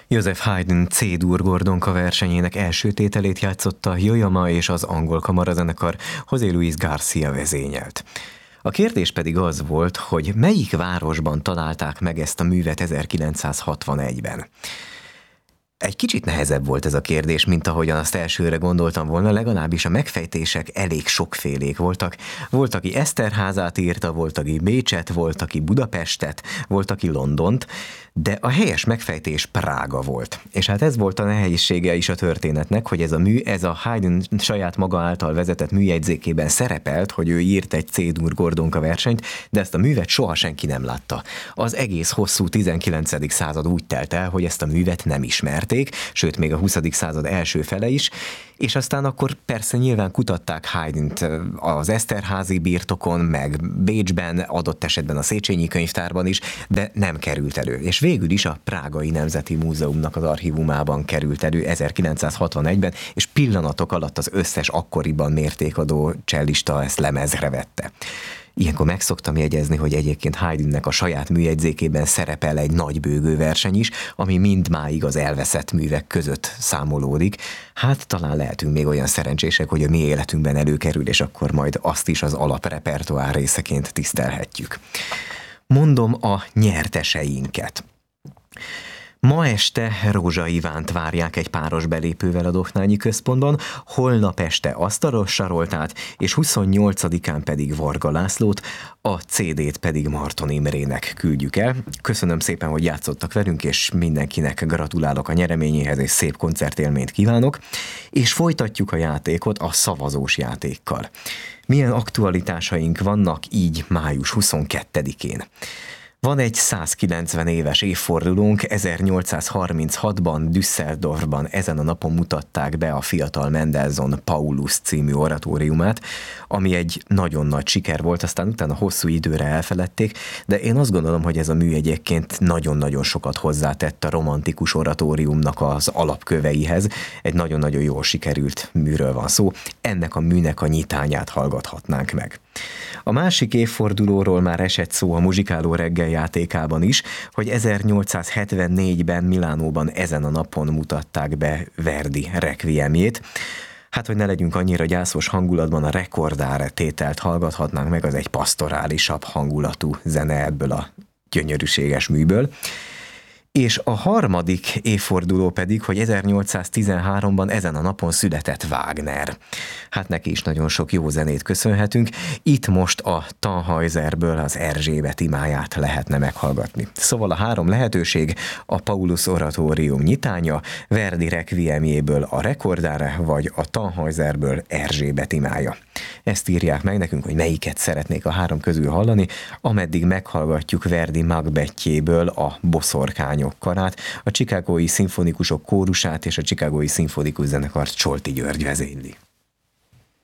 Joseph Haydn C-dur Gordonka versenyének első tételét játszotta Yo-Yo és az angol kamarazenekar José Luis García vezényelt. A kérdés pedig az volt, hogy melyik városban találták meg ezt a művet 1961-ben. Egy kicsit nehezebb volt ez a kérdés, mint ahogyan azt elsőre gondoltam volna, legalábbis a megfejtések elég sokfélék voltak. Volt, aki Eszterházát írta, volt, aki Bécset, volt, aki Budapestet, volt, aki Londont, de a helyes megfejtés Prága volt. És hát ez volt a nehézsége is a történetnek, hogy ez a mű, ez a Haydn saját maga által vezetett műjegyzékében szerepelt, hogy ő írt egy C-dur Gordonka versenyt, de ezt a művet soha senki nem látta. Az egész hosszú 19. század úgy telt el, hogy ezt a művet nem ismerték, sőt még a 20. század első fele is, és aztán akkor persze nyilván kutatták Haydnt az Eszterházi birtokon, meg Bécsben, adott esetben a Széchenyi könyvtárban is, de nem került elő. És végül is a Prágai Nemzeti Múzeumnak az archívumában került elő 1961-ben, és pillanatok alatt az összes akkoriban mértékadó csellista ezt lemezre vette. Ilyenkor meg szoktam jegyezni, hogy egyébként Haydnnek a saját műjegyzékében szerepel egy nagy bőgő verseny is, ami mindmáig az elveszett művek között számolódik. Hát talán lehetünk még olyan szerencsések, hogy a mi életünkben előkerül, és akkor majd azt is az alaprepertoár részeként tisztelhetjük. Mondom a nyerteseinket. Ma este Rózsa Ivánt várják egy páros belépővel a Dohnányi Központban, holnap este Asztalos Saroltát, és 28-án pedig Varga Lászlót, a CD-t pedig Marton Imrének küldjük el. Köszönöm szépen, hogy játszottak velünk, és mindenkinek gratulálok a nyereményéhez, és szép koncertélményt kívánok, és folytatjuk a játékot a szavazós játékkal. Milyen aktualitásaink vannak így május 22-én? Van egy 190 éves évfordulónk, 1836-ban Düsseldorfban ezen a napon mutatták be a fiatal Mendelssohn Paulus című oratóriumát, ami egy nagyon nagy siker volt, aztán utána hosszú időre elfeledték, de én azt gondolom, hogy ez a mű egyébként nagyon-nagyon sokat hozzátett a romantikus oratóriumnak az alapköveihez. Egy nagyon-nagyon jól sikerült műről van szó, ennek a műnek a nyitányát hallgathatnánk meg. A másik évfordulóról már esett szó a Muzsikáló reggel játékában is, hogy 1874-ben Milánóban ezen a napon mutatták be Verdi requiemjét. Hát, hogy ne legyünk annyira gyászos hangulatban, a Recordare tételt hallgathatnánk meg, az egy pasztorálisabb hangulatú zene ebből a gyönyörűséges műből. És a harmadik évforduló pedig, hogy 1813-ban ezen a napon született Wagner. Hát neki is nagyon sok jó zenét köszönhetünk. Itt most a Tannhäuserből az Erzsébet imáját lehetne meghallgatni. Szóval a három lehetőség: a Paulus oratórium nyitánya, Verdi requiemjéből a Recordare, vagy a Tannhäuserből Erzsébet imája. Ezt írják meg nekünk, hogy melyiket szeretnék a három közül hallani, ameddig meghallgatjuk Verdi Macbethjéből a Boszorkány karát, a Chicagói szimfonikusok kórusát és a Chicagói szimfonikus zenekart Csolti György vezényli.